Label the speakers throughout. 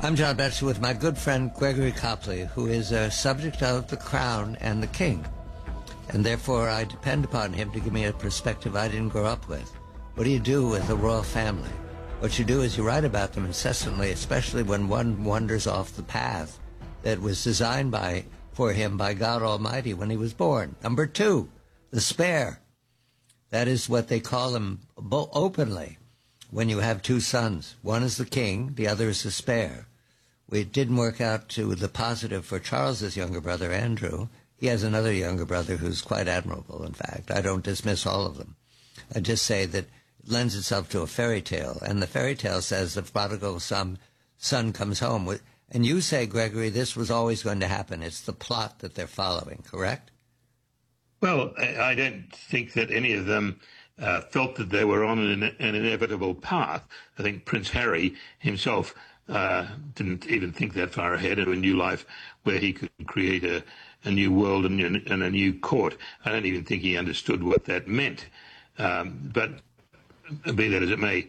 Speaker 1: I'm John Batchelor with my good friend Gregory Copley, who is a subject of the crown and the king. And therefore I depend upon him to give me a perspective I didn't grow up with. What do you do with a royal family? What you do is you write about them incessantly, especially when one wanders off the path that was designed for him by God Almighty when he was born. Number two, the spare. That is what they call him openly when you have two sons. One is the king, the other is the spare. It didn't work out to the positive for Charles's younger brother, Andrew. He has another younger brother who's quite admirable, in fact. I don't dismiss all of them. I just say that it lends itself to a fairy tale, and the fairy tale says the prodigal son comes home. And you say, Gregory, this was always going to happen. It's the plot that they're following, correct?
Speaker 2: Well, I don't think that any of them felt that they were on an inevitable path. I think Prince Harry himself didn't even think that far ahead of a new life where he could create a new world and a new court. I don't even think he understood what that meant. But be that as it may,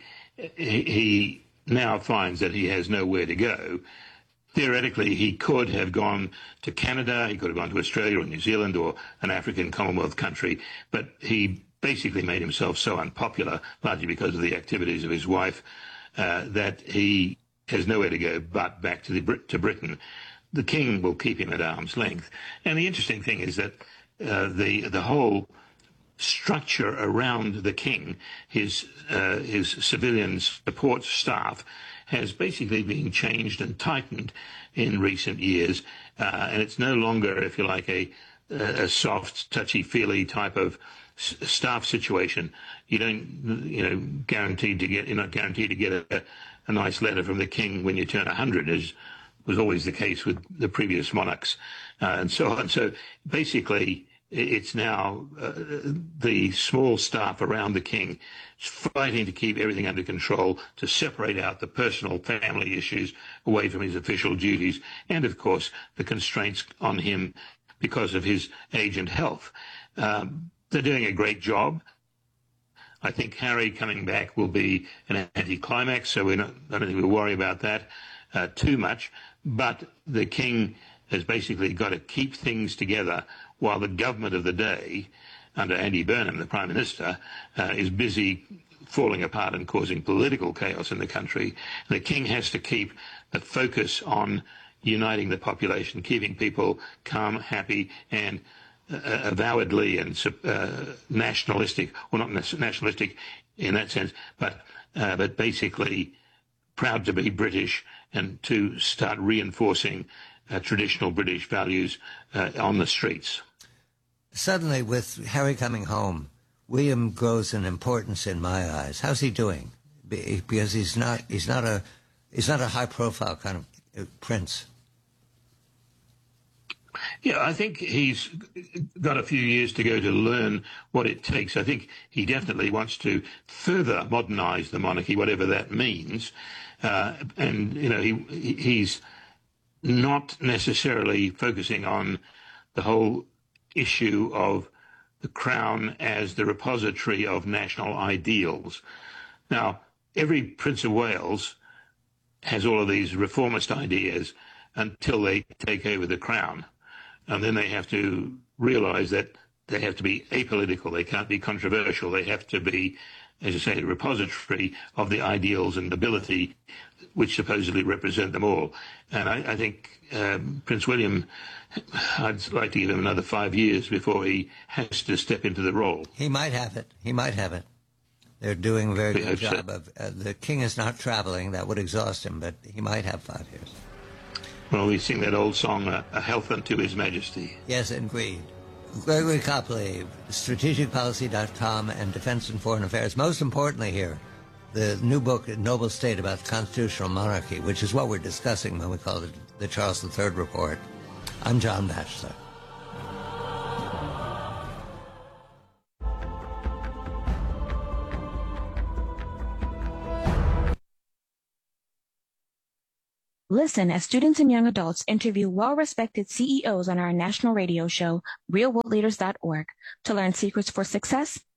Speaker 2: he now finds that he has nowhere to go. Theoretically, he could have gone to Canada, he could have gone to Australia or New Zealand or an African Commonwealth country, but he basically made himself so unpopular, largely because of the activities of his wife, that he has nowhere to go but back to Britain. The king will keep him at arm's length. And the interesting thing is that the whole structure around the king, his civilian support staff, has basically been changed and tightened in recent years. And it's no longer, if you like, a soft, touchy-feely type of staff situation. You're not guaranteed to get a nice letter from the king when you turn 100, as was always the case with the previous monarchs, and so on. So basically, it's now the small staff around the king fighting to keep everything under control, to separate out the personal family issues away from his official duties, and of course the constraints on him because of his age and health. They're doing a great job. I think Harry coming back will be an anticlimax, so I don't think we'll worry about that too much. But the king has basically got to keep things together while the government of the day, under Andy Burnham, the Prime Minister, is busy falling apart and causing political chaos in the country. The king has to keep the focus on uniting the population, keeping people calm, happy, and avowedly and nationalistic, well, not nationalistic in that sense, but basically proud to be British and to start reinforcing traditional British values on the streets.
Speaker 1: Suddenly, with Harry coming home, William grows in importance in my eyes. How's he doing? Because he's not a high-profile kind of prince.
Speaker 2: Yeah, I think he's got a few years to go to learn what it takes. I think he definitely wants to further modernize the monarchy, whatever that means. And, he's not necessarily focusing on the whole issue of the crown as the repository of national ideals. Now, every Prince of Wales has all of these reformist ideas until they take over the crown. And then they have to realize that they have to be apolitical. They can't be controversial. They have to be, as I say, a repository of the ideals and nobility which supposedly represent them all. And I think Prince William, I'd like to give him another 5 years before he has to step into the role.
Speaker 1: He might have it. They're doing a very good job of... the king is not traveling. That would exhaust him, but he might have 5 years.
Speaker 2: Well, we sing that old song, A Health Unto His Majesty.
Speaker 1: Yes, indeed. Gregory Copley, strategicpolicy.com and Defense and Foreign Affairs. Most importantly here, the new book, Noble State, about constitutional monarchy, which is what we're discussing when we call it the Charles III Report. I'm John Batchelor.
Speaker 3: Listen as students and young adults interview well-respected CEOs on our national radio show, realworldleaders.org, to learn secrets for success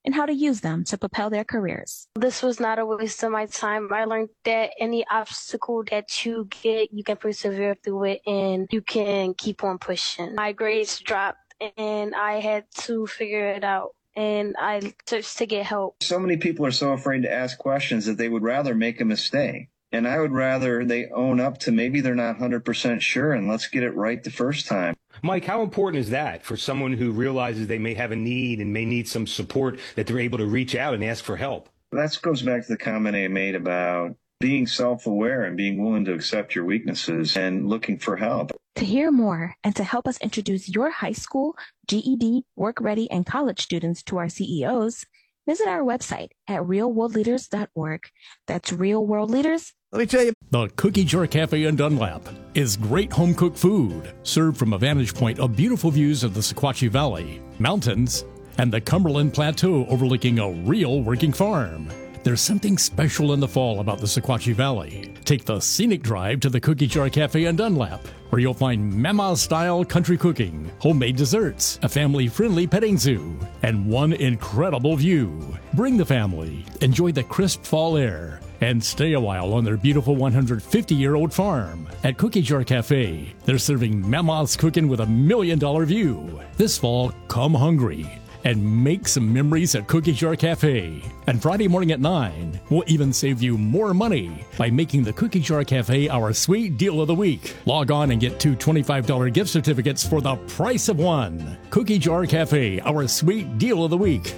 Speaker 3: and how to use them to propel their careers.
Speaker 4: This was not a waste of my time. I learned that any obstacle that you get, you can persevere through it and you can keep on pushing. My grades dropped and I had to figure it out. And I searched to get help.
Speaker 5: So many people are so afraid to ask questions that they would rather make a mistake. And I would rather they own up to maybe they're not 100% sure and let's get it right the first time.
Speaker 6: Mike, how important is that for someone who realizes they may have a need and may need some support, that they're able to reach out and ask for help?
Speaker 5: That goes back to the comment I made about being self-aware and being willing to accept your weaknesses and looking for help.
Speaker 3: To hear more and to help us introduce your high school, GED, work-ready, and college students to our CEOs, visit our website at realworldleaders.org. That's realworldleaders.
Speaker 7: Let me tell you,
Speaker 8: the Cookie Jar Cafe in Dunlap is great home-cooked food, served from a vantage point of beautiful views of the Sequatchie Valley, mountains, and the Cumberland Plateau overlooking a real working farm. There's something special in the fall about the Sequatchie Valley. Take the scenic drive to the Cookie Jar Cafe in Dunlap, where you'll find Mama-style country cooking, homemade desserts, a family-friendly petting zoo, and one incredible view. Bring the family, enjoy the crisp fall air, and stay a while on their beautiful 150-year-old farm. At Cookie Jar Cafe, they're serving Mama's cooking with $1 million view. This fall, come hungry and make some memories at Cookie Jar Cafe. And Friday morning at 9, we'll even save you more money by making the Cookie Jar Cafe our sweet deal of the week. Log on and get 2 $25 gift certificates for the price of one. Cookie Jar Cafe, our sweet deal of the week.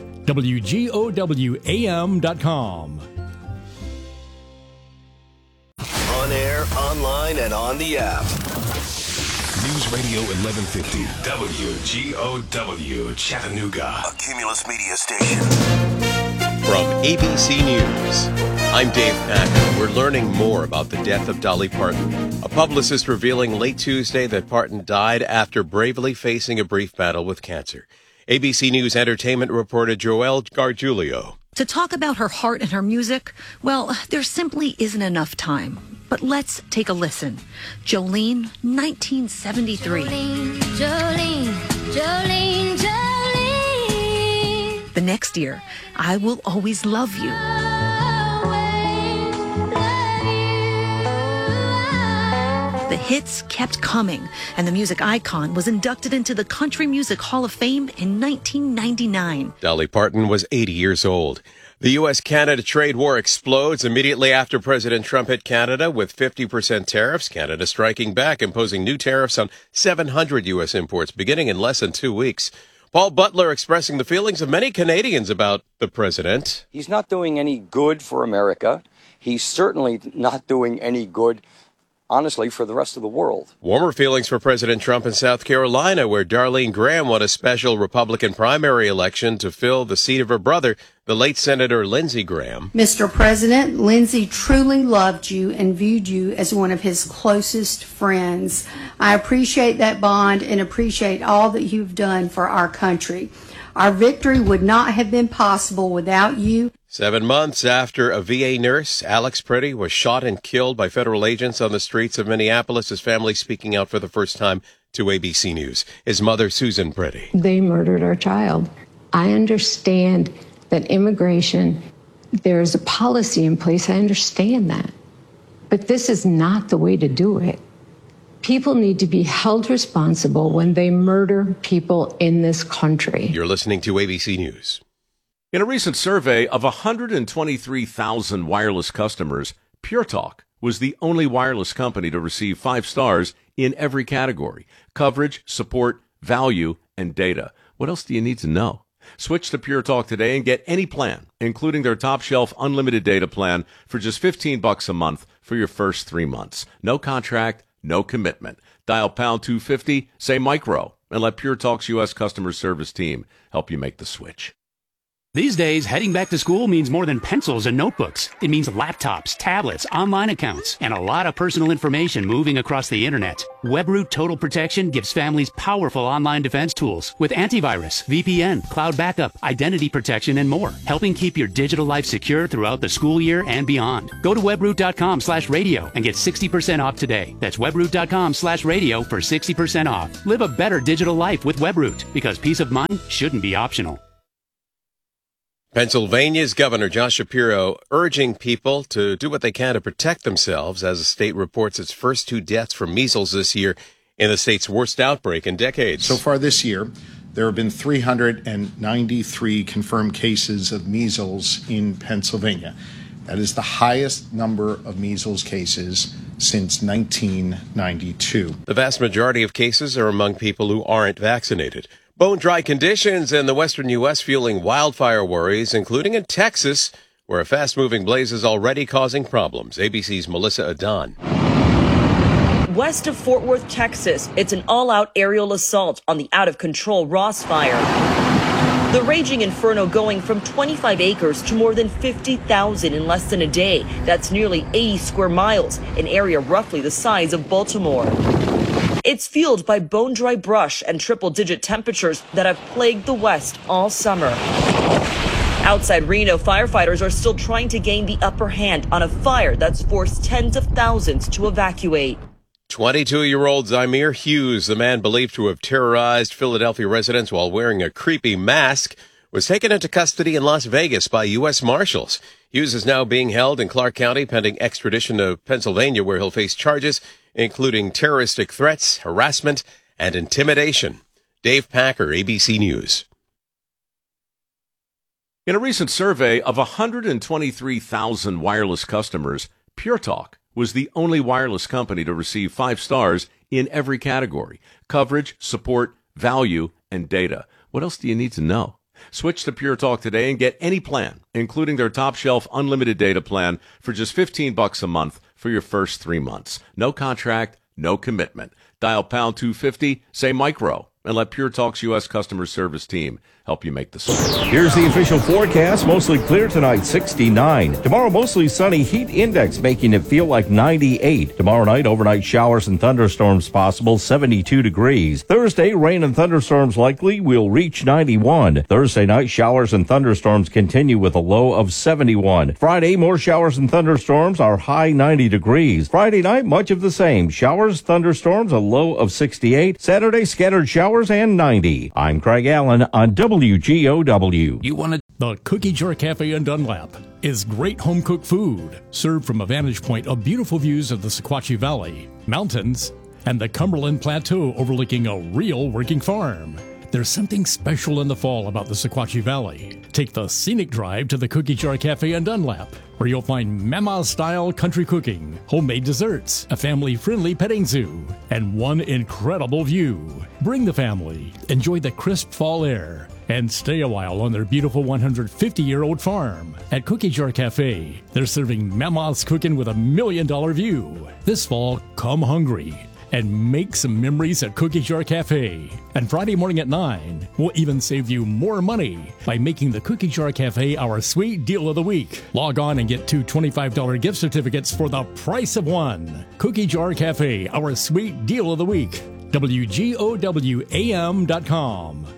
Speaker 8: WGOWAM.com.
Speaker 9: On air, online, and on the app.
Speaker 10: News Radio 1150, WGOW, Chattanooga.
Speaker 9: A Cumulus Media station.
Speaker 11: From ABC News, I'm Dave Packer. We're learning more about the death of Dolly Parton. A publicist revealing late Tuesday that Parton died after bravely facing a brief battle with cancer. ABC News entertainment reporter Joelle Gargiulio.
Speaker 12: To talk about her heart and her music, well, there simply isn't enough time. But let's take a listen. Jolene, 1973.
Speaker 13: Jolene.
Speaker 12: The next year, I Will Always Love You. The hits kept coming, and the music icon was inducted into the Country Music Hall of Fame in 1999.
Speaker 11: Dolly Parton was 80 years old. The U.S.-Canada trade war explodes immediately after President Trump hit Canada with 50% tariffs. Canada striking back, imposing new tariffs on 700 U.S. imports beginning in less than 2 weeks. Paul Butler expressing the feelings of many Canadians about the president.
Speaker 14: He's not doing any good for America. He's certainly not doing any good, honestly, for the rest of the world.
Speaker 11: Warmer feelings for President Trump in South Carolina, where Darlene Graham won a special Republican primary election to fill the seat of her brother, the late Senator Lindsey Graham.
Speaker 15: Mr. President, Lindsey truly loved you and viewed you as one of his closest friends. I appreciate that bond and appreciate all that you've done for our country. Our victory would not have been possible without you.
Speaker 11: 7 months after a VA nurse, Alex Pretty, was shot and killed by federal agents on the streets of Minneapolis, his family speaking out for the first time to ABC News. His mother, Susan Pretty.
Speaker 16: They murdered our child. I understand that immigration, there is a policy in place. I understand that. But this is not the way to do it. People need to be held responsible when they murder people in this country.
Speaker 11: You're listening to ABC News.
Speaker 17: In a recent survey of 123,000 wireless customers, Pure Talk was the only wireless company to receive 5 stars in every category: coverage, support, value, and data. What else do you need to know? Switch to Pure Talk today and get any plan, including their top shelf unlimited data plan, for just $15 a month for your first 3 months. No contract, no commitment. Dial pound 250, say micro, and let Pure Talk's U.S. customer service team help you make the switch.
Speaker 18: These days, heading back to school means more than pencils and notebooks. It means laptops, tablets, online accounts, and a lot of personal information moving across the internet. WebRoot Total Protection gives families powerful online defense tools with antivirus, VPN, cloud backup, identity protection, and more, helping keep your digital life secure throughout the school year and beyond. Go to webroot.com/radio and get 60% off today. That's webroot.com/radio for 60% off. Live a better digital life with WebRoot, because peace of mind shouldn't be optional.
Speaker 11: Pennsylvania's Governor Josh Shapiro urging people to do what they can to protect themselves as the state reports its first 2 deaths from measles this year in the state's worst outbreak in decades.
Speaker 7: So far this year, there have been 393 confirmed cases of measles in Pennsylvania. That is the highest number of measles cases since 1992.
Speaker 11: The vast majority of cases are among people who aren't vaccinated. Bone-dry conditions in the western U.S. fueling wildfire worries, including in Texas, where a fast-moving blaze is already causing problems. ABC's Melissa Adan.
Speaker 19: West of Fort Worth, Texas, it's an all-out aerial assault on the out-of-control Ross Fire. The raging inferno going from 25 acres to more than 50,000 in less than a day. That's nearly 80 square miles, an area roughly the size of Baltimore. It's fueled by bone-dry brush and triple-digit temperatures that have plagued the West all summer. Outside Reno, firefighters are still trying to gain the upper hand on a fire that's forced tens of thousands to evacuate.
Speaker 11: 22-year-old Zymir Hughes, the man believed to have terrorized Philadelphia residents while wearing a creepy mask, was taken into custody in Las Vegas by U.S. Marshals. Hughes is now being held in Clark County pending extradition to Pennsylvania, where he'll face charges including terroristic threats, harassment, and intimidation. Dave Packer, ABC News.
Speaker 17: In a recent survey of 123,000 wireless customers, Pure Talk was the only wireless company to receive 5 stars in every category: coverage, support, value, and data. What else do you need to know? Switch to Pure Talk today and get any plan, including their top shelf unlimited data plan, for just $15 a month for your first 3 months. No contract, no commitment. Dial pound 250, say micro, and let Pure Talk's U.S. customer service team help you make the switch.
Speaker 20: Here's the official forecast. Mostly clear tonight, 69. Tomorrow, mostly sunny. Heat index making it feel like 98. Tomorrow night, overnight showers and thunderstorms possible, 72 degrees. Thursday, rain and thunderstorms likely. We'll reach 91. Thursday night, showers and thunderstorms continue with a low of 71. Friday, more showers and thunderstorms. Our high 90 degrees. Friday night, much of the same. Showers, thunderstorms, a low of 68. Saturday, scattered showers and 90. I'm Craig Allen on WGOW.
Speaker 8: The Cookie Jar Cafe in Dunlap is great home-cooked food, served from a vantage point of beautiful views of the Sequatchie Valley, mountains, and the Cumberland Plateau overlooking a real working farm. There's something special in the fall about the Sequatchie Valley. Take the scenic drive to the Cookie Jar Cafe in Dunlap, where you'll find Mama-style country cooking, homemade desserts, a family-friendly petting zoo, and one incredible view. Bring the family, enjoy the crisp fall air, and stay a while on their beautiful 150-year-old farm. At Cookie Jar Cafe, they're serving Mama's cooking with $1 million view. This fall, come hungry and make some memories at Cookie Jar Cafe. And Friday morning at 9, we'll even save you more money by making the Cookie Jar Cafe our sweet deal of the week. Log on and get 2 $25 gift certificates for the price of one. Cookie Jar Cafe, our sweet deal of the week. WGOWAM.com.